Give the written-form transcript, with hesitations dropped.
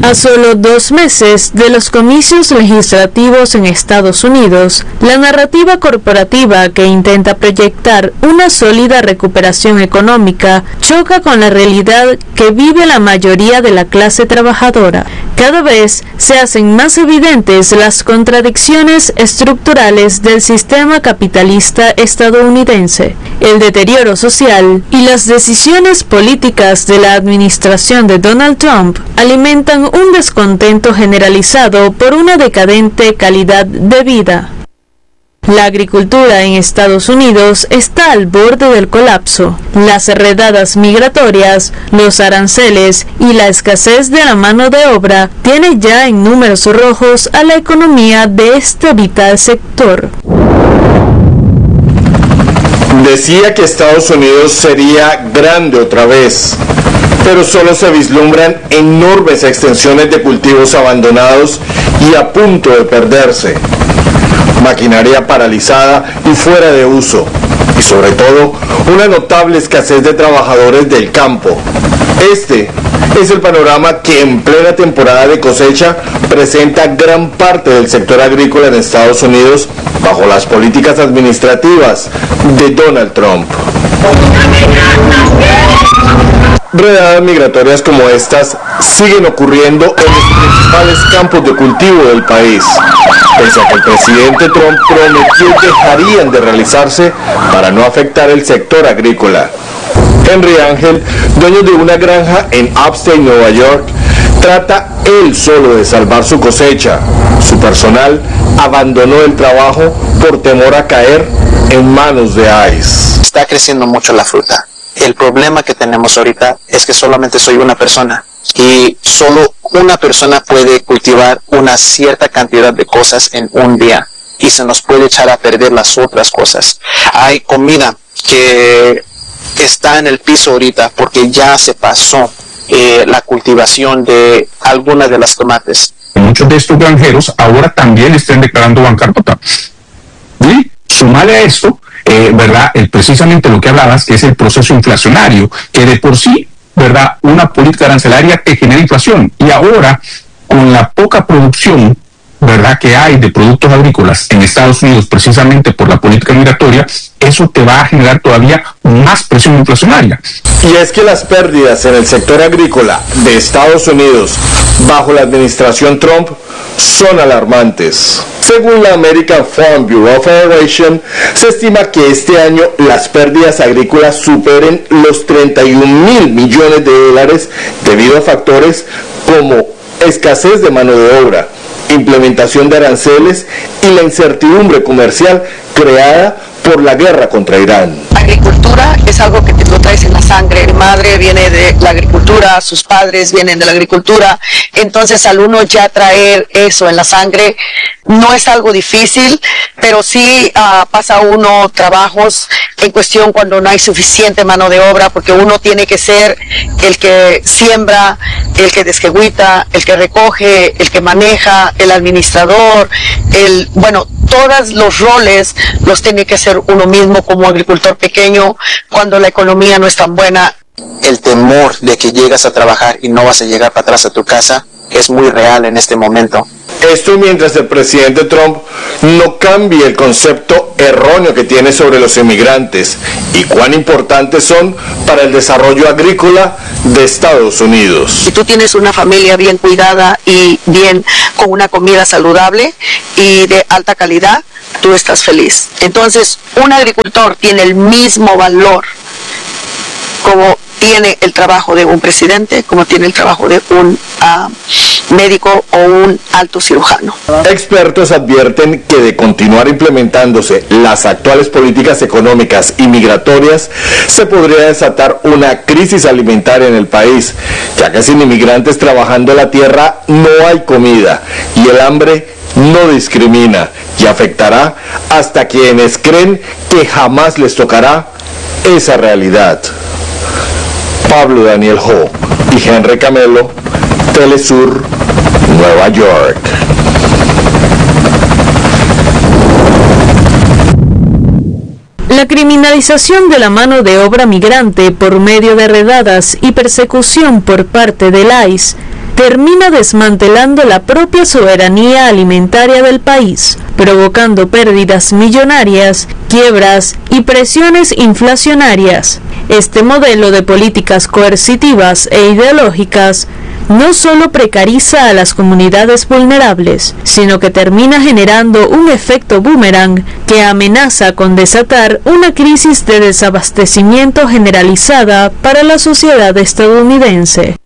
A solo 2 meses de los comicios legislativos en Estados Unidos, la narrativa corporativa que intenta proyectar una sólida recuperación económica choca con la realidad que vive la mayoría de la clase trabajadora. Cada vez se hacen más evidentes las contradicciones estructurales del sistema capitalista estadounidense, el deterioro social y las decisiones políticas de la administración de Donald Trump alimentan un descontento generalizado por una decadente calidad de vida. La agricultura en Estados Unidos está al borde del colapso. Las redadas migratorias, los aranceles y la escasez de la mano de obra tiene ya en números rojos a la economía de este vital sector. Decía que Estados Unidos sería grande otra vez, pero solo se vislumbran enormes extensiones de cultivos abandonados y a punto de perderse, maquinaria paralizada y fuera de uso, y sobre todo una notable escasez de trabajadores del campo. Este es el panorama que en plena temporada de cosecha presenta gran parte del sector agrícola en Estados Unidos bajo las políticas administrativas de Donald Trump. Redadas migratorias como estas siguen ocurriendo en los principales campos de cultivo del país, pese a que el presidente Trump prometió que dejarían de realizarse para no afectar el sector agrícola. Henry Ángel, dueño de una granja en Upstate, Nueva York, trata él solo de salvar su cosecha. Su personal abandonó el trabajo por temor a caer en manos de ICE. Está creciendo mucho la fruta. El problema que tenemos ahorita es que solamente soy una persona y solo una persona puede cultivar una cierta cantidad de cosas en un día y se nos puede echar a perder las otras cosas. Hay comida que está en el piso ahorita porque ya se pasó la cultivación de algunas de las tomates. Muchos de estos granjeros ahora también están declarando bancarrota. Y sumale a esto, ¿verdad? Precisamente lo que hablabas, que es el proceso inflacionario, que de por sí, ¿verdad? Una política arancelaria que genera inflación. Y ahora, con la poca producción, ¿verdad?, que hay de productos agrícolas en Estados Unidos, precisamente por la política migratoria, eso te va a generar todavía más presión inflacionaria. Y es que las pérdidas en el sector agrícola de Estados Unidos bajo la administración Trump son alarmantes. Según la American Farm Bureau Federation, se estima que este año las pérdidas agrícolas superen los 31.000 millones de dólares debido a factores como escasez de mano de obra, implementación de aranceles y la incertidumbre comercial creada por la guerra contra Irán. Agricultura es algo que te lo traes en la sangre. Mi madre viene de la agricultura, sus padres vienen de la agricultura, entonces al uno ya traer eso en la sangre no es algo difícil, pero sí pasa uno trabajos en cuestión cuando no hay suficiente mano de obra, porque uno tiene que ser el que siembra, el que desquehuita, el que recoge, el que maneja, el administrador, todos los roles los tiene que hacer uno mismo como agricultor pequeño cuando la economía no es tan buena. El temor de que llegas a trabajar y no vas a llegar para atrás a tu casa es muy real en este momento. Esto mientras el presidente Trump no cambie el concepto erróneo que tiene sobre los inmigrantes y cuán importantes son para el desarrollo agrícola de Estados Unidos. Si tú tienes una familia bien cuidada y bien con una comida saludable y de alta calidad, tú estás feliz. Entonces, un agricultor tiene el mismo valor como tiene el trabajo de un presidente, como tiene el trabajo de un médico o un alto cirujano. Expertos advierten que de continuar implementándose las actuales políticas económicas y migratorias, se podría desatar una crisis alimentaria en el país, ya que sin inmigrantes trabajando la tierra no hay comida y el hambre no discrimina y afectará hasta quienes creen que jamás les tocará esa realidad. Pablo Daniel Ho y Henry Camelo, Telesur, Nueva York. La criminalización de la mano de obra migrante por medio de redadas y persecución por parte del ICE termina desmantelando la propia soberanía alimentaria del país, provocando pérdidas millonarias, quiebras y presiones inflacionarias. Este modelo de políticas coercitivas e ideológicas no solo precariza a las comunidades vulnerables, sino que termina generando un efecto boomerang que amenaza con desatar una crisis de desabastecimiento generalizada para la sociedad estadounidense.